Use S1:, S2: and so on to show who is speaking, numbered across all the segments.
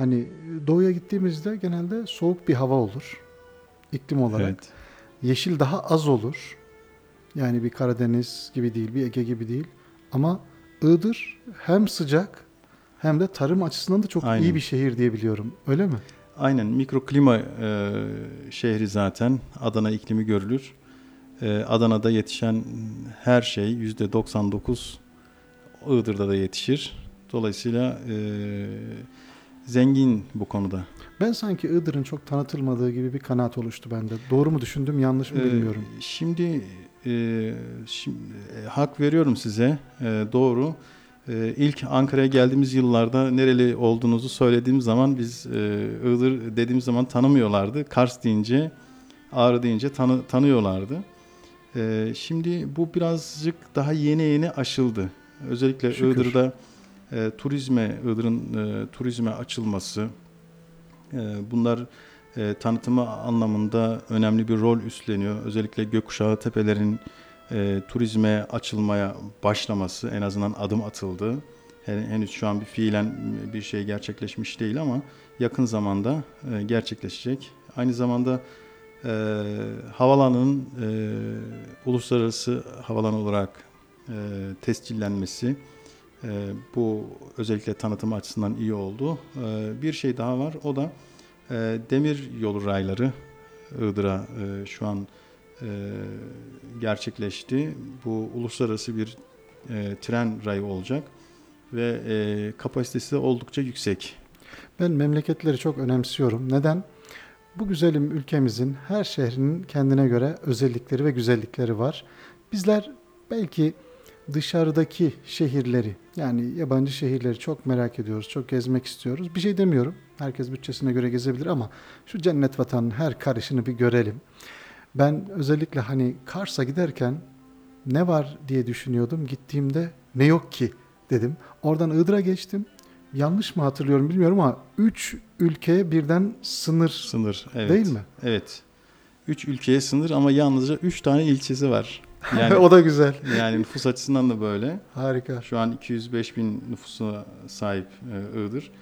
S1: Hani doğuya gittiğimizde genelde soğuk bir hava olur iklim olarak.
S2: Evet.
S1: Yeşil daha az olur. Yani bir Karadeniz gibi değil, bir Ege gibi değil. Ama Iğdır hem sıcak hem de tarım açısından da çok iyi
S2: Aynen.
S1: bir şehir diye biliyorum. Öyle mi?
S2: Aynen. Mikroklima şehri zaten. Adana iklimi görülür. Adana'da yetişen her şey %99 Iğdır'da da yetişir. Dolayısıyla zengin bu konuda.
S1: Ben sanki Iğdır'ın çok tanıtılmadığı gibi bir kanaat oluştu bende. Doğru mu düşündüm, yanlış mı
S2: Ee,
S1: bilmiyorum.
S2: şimdi şimdi hak veriyorum size. Doğru. İlk Ankara'ya geldiğimiz yıllarda nereli olduğunuzu söylediğim zaman biz Iğdır dediğimiz zaman tanımıyorlardı. Kars deyince, Ağrı deyince tanıyorlardı. Şimdi bu birazcık daha yeni aşıldı. Özellikle
S1: Şükür.
S2: Iğdır'da Iğdır'ın turizme açılması, bunlar tanıtımı anlamında önemli bir rol üstleniyor. Özellikle Gökkuşağı Tepelerin turizme açılmaya başlaması, en azından adım atıldı. Henüz şu an fiilen bir şey gerçekleşmiş değil ama yakın zamanda gerçekleşecek. Aynı zamanda havalanın uluslararası havalan olarak tescillenmesi, bu özellikle tanıtım açısından iyi oldu. Bir şey daha var, o da demir yolu rayları Iğdır'a şu an gerçekleşti. Bu uluslararası bir tren rayı olacak ve kapasitesi de oldukça yüksek.
S1: Ben memleketleri çok önemsiyorum. Neden? Bu güzelim ülkemizin her şehrinin kendine göre özellikleri ve güzellikleri var. Bizler belki dışarıdaki şehirleri, yani yabancı şehirleri çok merak ediyoruz, çok gezmek istiyoruz. Bir şey demiyorum. Herkes bütçesine göre gezebilir ama şu cennet vatanın her karışını bir görelim. Ben özellikle hani Kars'a giderken ne var diye düşünüyordum. Gittiğimde ne yok ki dedim. Oradan Iğdır'a geçtim. Yanlış mı hatırlıyorum bilmiyorum ama 3 ülkeye birden sınır
S2: Sınır,
S1: değil
S2: evet.
S1: mi?
S2: Evet. 3 ülkeye sınır ama yalnızca 3 tane ilçesi var. Yani
S1: O da güzel.
S2: yani nüfus açısından da böyle.
S1: Harika.
S2: Şu an 205 bin nüfusuna sahip Iğdır.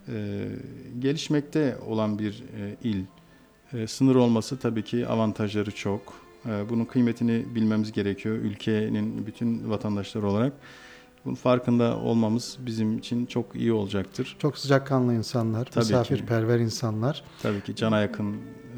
S2: Gelişmekte olan bir il. Sınır olması tabii ki avantajları çok. Bunun kıymetini bilmemiz gerekiyor ülkenin bütün vatandaşları olarak. Bunun farkında olmamız bizim için çok iyi olacaktır.
S1: Çok sıcakkanlı insanlar,
S2: Tabii ki,
S1: misafirperver insanlar.
S2: tabii ki cana yakın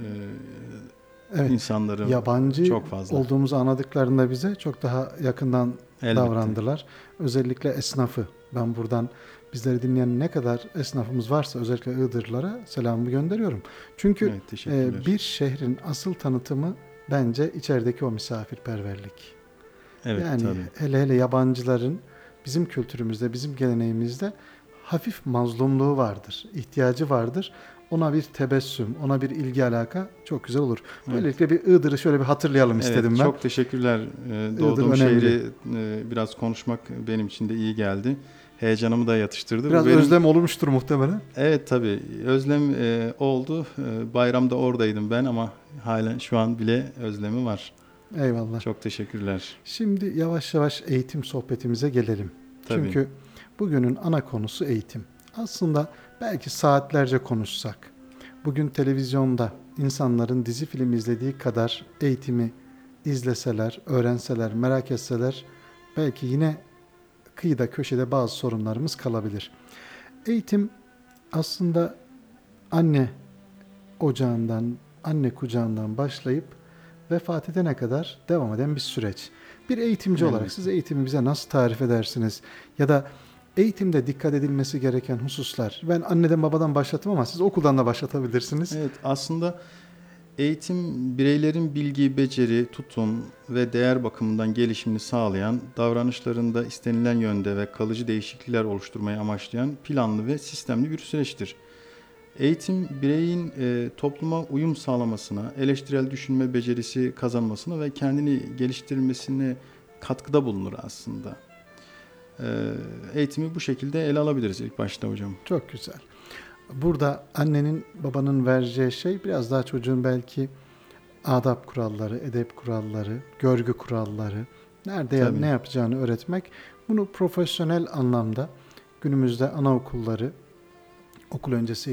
S1: Evet,
S2: insanları
S1: yabancı
S2: çok fazla.
S1: olduğumuzu anladıklarında bize çok daha yakından
S2: Elbette.
S1: davrandılar. Özellikle esnafı. Ben buradan bizleri dinleyen ne kadar esnafımız varsa özellikle Iğdırlılara selamımı gönderiyorum. Çünkü
S2: Evet, teşekkürler.
S1: bir şehrin asıl tanıtımı bence içerideki o misafirperverlik.
S2: Evet,
S1: Yani
S2: tabii.
S1: hele hele yabancıların bizim kültürümüzde, bizim geleneğimizde hafif mazlumluğu vardır, ihtiyacı vardır. Ona bir tebessüm, ona bir ilgi alaka çok güzel olur.
S2: Evet.
S1: Böylelikle bir Iğdır'ı şöyle bir hatırlayalım
S2: Evet,
S1: istedim ben.
S2: çok teşekkürler. Doğduğum
S1: önemli.
S2: şehri biraz konuşmak benim için de iyi geldi. Heyecanımı da yatıştırdı.
S1: Biraz
S2: Bu benim,
S1: özlem olmuştur muhtemelen.
S2: evet tabii özlem oldu. Bayramda oradaydım ben ama halen şu an bile özlemi var.
S1: Eyvallah.
S2: Çok teşekkürler.
S1: Şimdi yavaş yavaş eğitim sohbetimize gelelim.
S2: Tabii.
S1: Çünkü bugünün ana konusu eğitim. Aslında belki saatlerce konuşsak, bugün televizyonda insanların dizi film izlediği kadar eğitimi izleseler, öğrenseler, merak etseler belki yine kıyıda köşede bazı sorunlarımız kalabilir. Eğitim aslında anne ocağından, anne kucağından başlayıp vefat edene kadar devam eden bir süreç. Bir eğitimci olarak
S2: Elbette.
S1: siz eğitimi bize nasıl tarif edersiniz? Ya da eğitimde dikkat edilmesi gereken hususlar. Ben anneden babadan başlattım ama siz okuldan da başlatabilirsiniz.
S2: Evet, aslında eğitim bireylerin bilgi, beceri, tutum ve değer bakımından gelişimini sağlayan, davranışlarında istenilen yönde ve kalıcı değişiklikler oluşturmayı amaçlayan planlı ve sistemli bir süreçtir. Eğitim bireyin topluma uyum sağlamasına, eleştirel düşünme becerisi kazanmasına ve kendini geliştirmesine katkıda bulunur aslında. Eğitimi bu şekilde ele alabiliriz ilk başta hocam.
S1: Çok güzel. Burada annenin babanın vereceği şey biraz daha çocuğun belki adab kuralları, edep kuralları, görgü kuralları, nerede
S2: Tabii.
S1: ne yapacağını öğretmek. Bunu profesyonel anlamda günümüzde anaokulları, okul öncesi